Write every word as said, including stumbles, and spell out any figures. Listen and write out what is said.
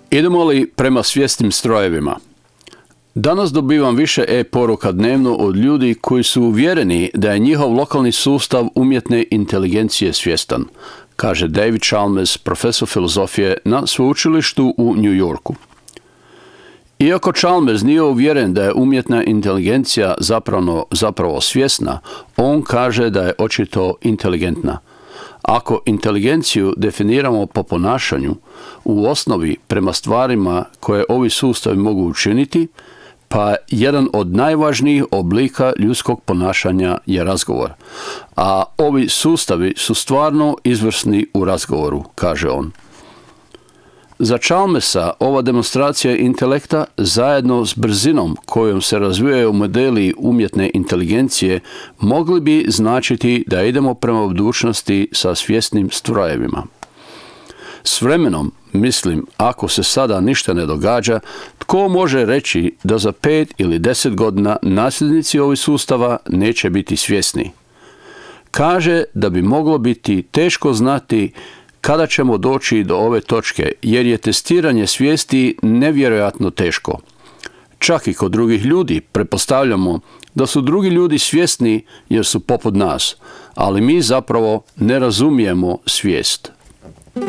Idemo li prema svjesnim strojevima? Danas dobivam više e-poruka dnevno od ljudi koji su uvjereni da je njihov lokalni sustav umjetne inteligencije svjestan, kaže David Chalmers, profesor filozofije na sveučilištu u New Yorku. Iako Chalmers nije uvjeren da je umjetna inteligencija zapravo, zapravo svjesna, on kaže da je očito inteligentna. Ako inteligenciju definiramo po ponašanju, u osnovi prema stvarima koje ovi sustavi mogu učiniti, pa jedan od najvažnijih oblika ljudskog ponašanja je razgovor. A ovi sustavi su stvarno izvrsni u razgovoru, kaže on. Za Chalmersa ova demonstracija intelekta zajedno s brzinom kojom se razvijaju modeli umjetne inteligencije mogli bi značiti da idemo prema budućnosti sa svjesnim strojevima. S vremenom, mislim, ako se sada ništa ne događa, tko može reći da za pet ili deset godina nasljednici ovih sustava neće biti svjesni? Kaže da bi moglo biti teško znati kada ćemo doći do ove točke, jer je testiranje svijesti nevjerojatno teško. Čak i kod drugih ljudi pretpostavljamo da su drugi ljudi svjesni jer su poput nas, ali mi zapravo ne razumijemo svijest.